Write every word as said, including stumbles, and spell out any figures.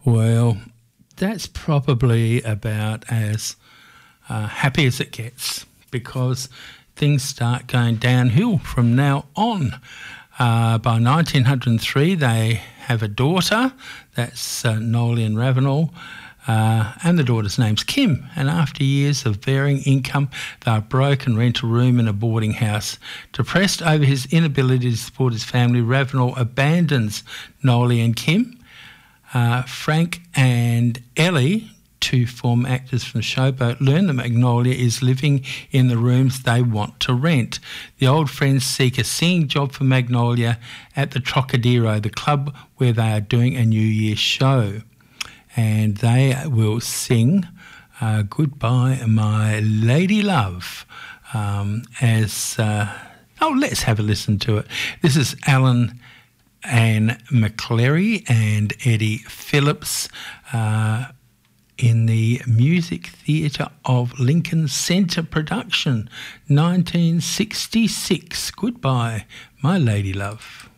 Well, that's probably about as uh, happy as it gets, because things start going downhill from now on. Uh, by nineteen oh three, they have a daughter, that's uh, Noeline Ravenel, uh, and the daughter's name's Kim. And after years of varying income, they're broke and rent a room in a boarding house. Depressed over his inability to support his family, Ravenel abandons Noeline and Kim. Uh, Frank and Ellie, two former actors from Showboat, learn that Magnolia is living in the rooms they want to rent. The old friends seek a singing job for Magnolia at the Trocadero, the club where they are doing a New Year's show. And they will sing uh, Goodbye My Lady Love um, as... Uh, oh, let's have a listen to it. This is Alan Anne McCleary and Eddie Phillips uh, in the Music Theatre of Lincoln Centre production, nineteen sixty-six. Goodbye, My Lady Love.